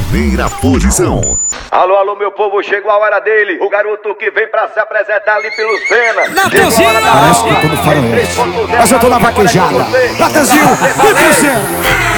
primeira posição. Alô, alô, meu povo, chegou a hora dele. O garoto que vem pra se apresentar ali pelo Sena. Parece que eu tô no faroeste, mas eu tô na vaquejada. Natanzinho, vem pro Sena.